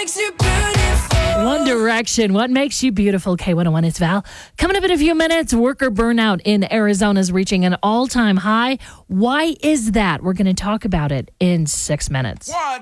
makes you beautiful? One Direction, what makes you beautiful? K101, it's Val. Coming up in a few minutes, worker burnout in Arizona is reaching an all-time high. Why is that? We're going to talk about it in 6 minutes.